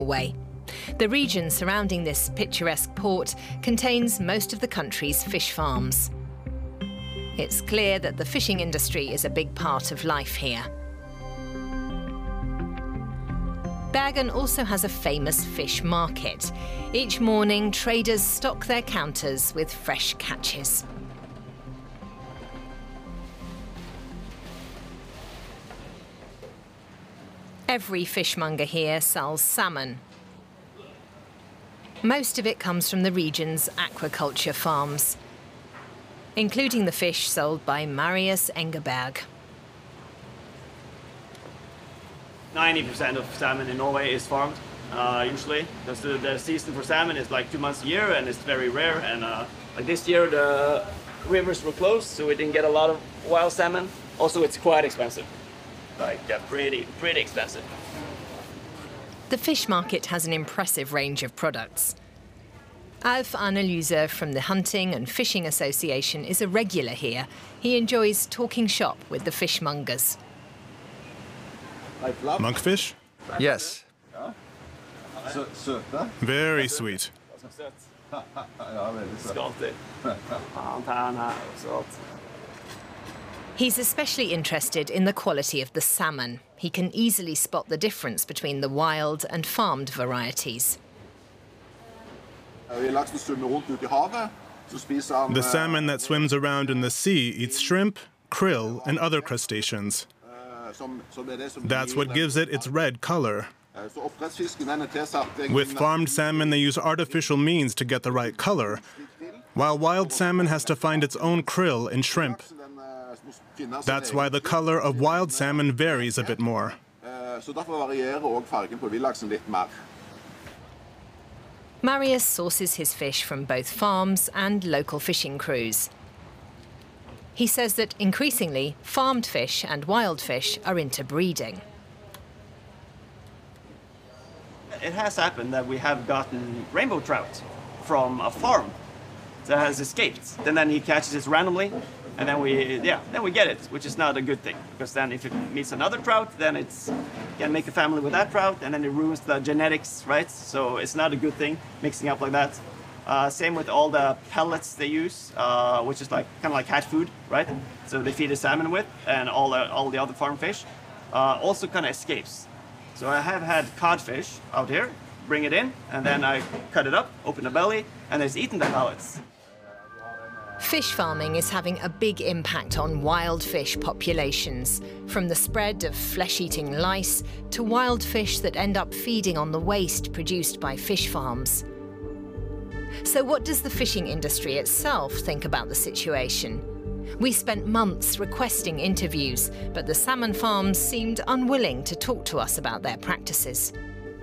Norway. The region surrounding this picturesque port contains most of the country's fish farms. It's clear that the fishing industry is a big part of life here. Bergen also has a famous fish market. Each morning, traders stock their counters with fresh catches. Every fishmonger here sells salmon. Most of it comes from the region's aquaculture farms, including the fish sold by Marius Engeberg. 90% of salmon in Norway is farmed, usually, because the season for salmon is like 2 months a year, and it's very rare. And like this year, the rivers were closed, so we didn't get a lot of wild salmon. Also, it's quite expensive, like pretty expensive. The fish market has an impressive range of products. Alf Analyse from the Hunting and Fishing Association is a regular here. He enjoys talking shop with the fishmongers. Monkfish? Yes. Very sweet. He's especially interested in the quality of the salmon. He can easily spot the difference between the wild and farmed varieties. The salmon that swims around in the sea eats shrimp, krill, and other crustaceans. That's what gives it its red color. With farmed salmon, they use artificial means to get the right color, while wild salmon has to find its own krill and shrimp. That's why the color of wild salmon varies a bit more. Marius sources his fish from both farms and local fishing crews. He says that increasingly, farmed fish and wild fish are interbreeding. It has happened that we have gotten rainbow trout from a farm that has escaped. And then he catches it randomly, and then we get it, which is not a good thing, because then if it meets another trout, then it can make a family with that trout, and then it ruins the genetics, right? So it's not a good thing mixing up like that. Same with all the pellets they use, which is like kind of like cat food, right? So they feed the salmon with, and all the other farm fish also kind of escapes. So I have had codfish out here, bring it in, and then I cut it up, open the belly, and it's eaten the pellets. Fish farming is having a big impact on wild fish populations, from the spread of flesh-eating lice to wild fish that end up feeding on the waste produced by fish farms. So what does the fishing industry itself think about the situation? We spent months requesting interviews, but the salmon farms seemed unwilling to talk to us about their practices.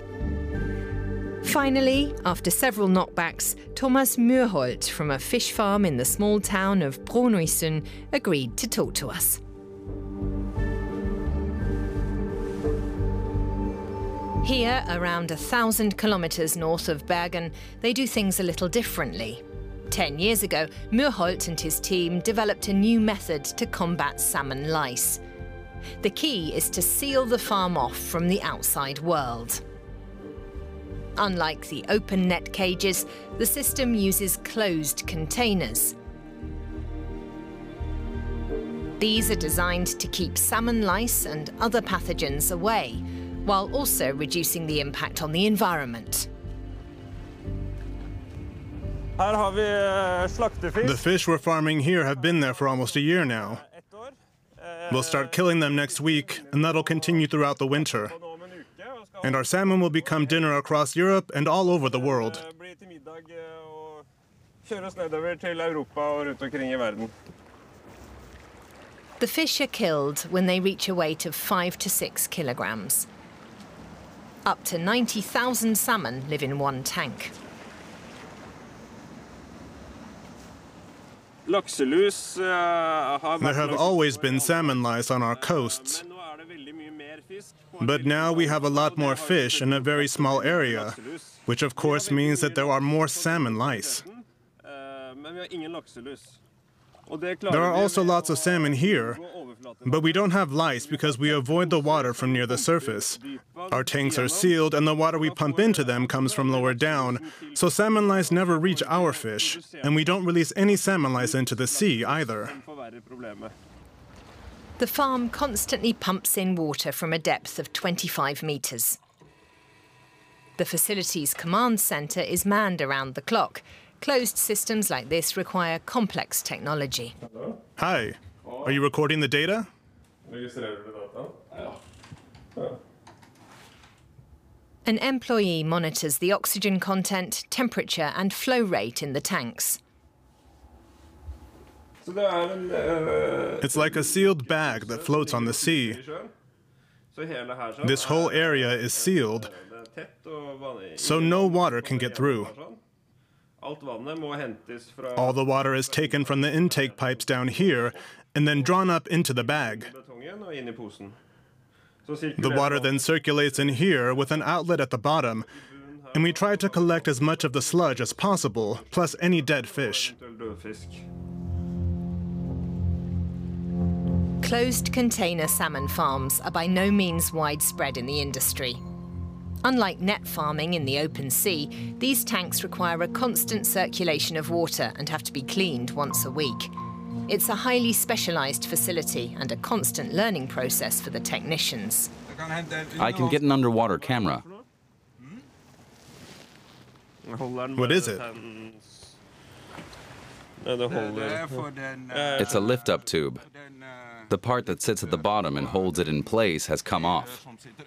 Finally, after several knockbacks, Thomas Myrholt from a fish farm in the small town of Brønnøysund agreed to talk to us. Here, around 1,000 kilometers north of Bergen, they do things a little differently. 10 years ago, Myrholt and his team developed a new method to combat salmon lice. The key is to seal the farm off from the outside world. Unlike the open net cages, the system uses closed containers. These are designed to keep salmon lice and other pathogens away, while also reducing the impact on the environment. The fish we're farming here have been there for almost a year now. We'll start killing them next week, and that'll continue throughout the winter. And our salmon will become dinner across Europe and all over the world. The fish are killed when they reach a weight of 5 to 6 kilograms. Up to 90,000 salmon live in one tank. There have always been salmon lice on our coasts. But now we have a lot more fish in a very small area, which of course means that there are more salmon lice. There are also lots of salmon here, but we don't have lice because we avoid the water from near the surface. Our tanks are sealed and the water we pump into them comes from lower down, so salmon lice never reach our fish, and we don't release any salmon lice into the sea either. The farm constantly pumps in water from a depth of 25 meters. The facility's command center is manned around the clock. Closed systems like this require complex technology. Hi, are you recording the data? An employee monitors the oxygen content, temperature and flow rate in the tanks. It's like a sealed bag that floats on the sea. This whole area is sealed, so no water can get through. All the water is taken from the intake pipes down here and then drawn up into the bag. The water then circulates in here with an outlet at the bottom, and we try to collect as much of the sludge as possible, plus any dead fish. Closed container salmon farms are by no means widespread in the industry. Unlike net farming in the open sea, these tanks require a constant circulation of water and have to be cleaned once a week. It's a highly specialized facility and a constant learning process for the technicians. I can get an underwater camera. What is it? It's a lift-up tube. The part that sits at the bottom and holds it in place has come off.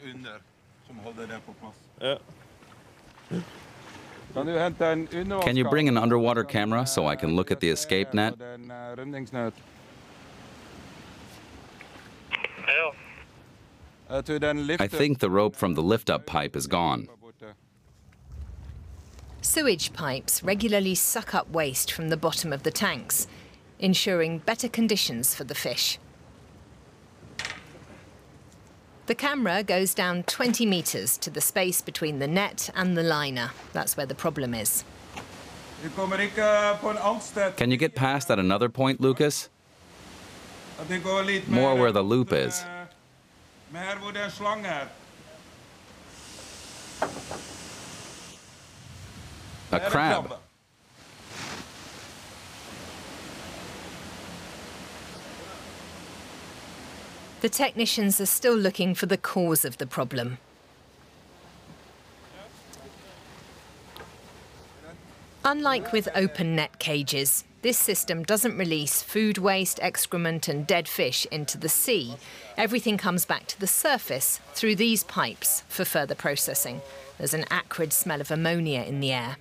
Can you bring an underwater camera so I can look at the escape net? I think the rope from the lift-up pipe is gone. Sewage pipes regularly suck up waste from the bottom of the tanks, ensuring better conditions for the fish. The camera goes down 20 meters to the space between the net and the liner. That's where the problem is. Can you get past at another point, Lucas? More where the loop is. A crab. The technicians are still looking for the cause of the problem. Unlike with open net cages, this system doesn't release food waste, excrement and dead fish into the sea. Everything comes back to the surface through these pipes for further processing. There's an acrid smell of ammonia in the air.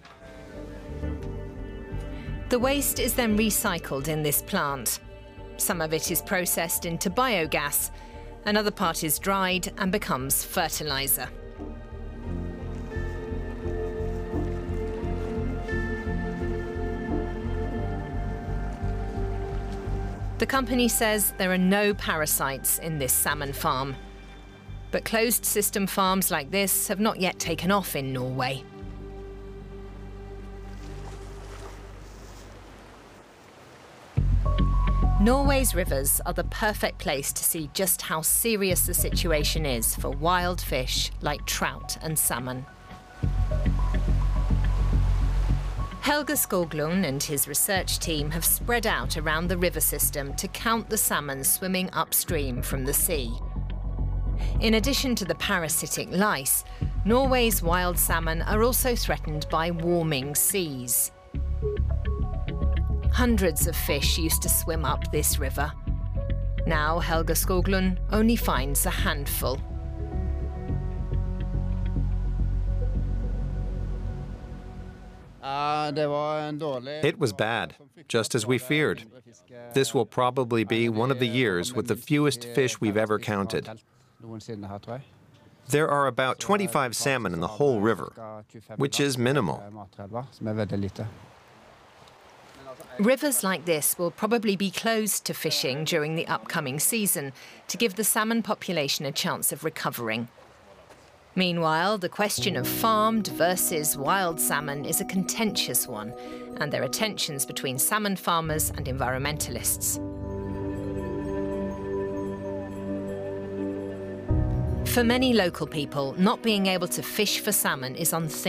The waste is then recycled in this plant. Some of it is processed into biogas, another part is dried and becomes fertilizer. The company says there are no parasites in this salmon farm, but closed system farms like this have not yet taken off in Norway. Norway's rivers are the perfect place to see just how serious the situation is for wild fish like trout and salmon. Helge Skoglund and his research team have spread out around the river system to count the salmon swimming upstream from the sea. In addition to the parasitic lice, Norway's wild salmon are also threatened by warming seas. Hundreds of fish used to swim up this river. Now Helge Skoglund only finds a handful. It was bad, just as we feared. This will probably be one of the years with the fewest fish we've ever counted. There are about 25 salmon in the whole river, which is minimal. Rivers like this will probably be closed to fishing during the upcoming season to give the salmon population a chance of recovering. Meanwhile, the question of farmed versus wild salmon is a contentious one, and there are tensions between salmon farmers and environmentalists. For many local people, not being able to fish for salmon is unthinkable.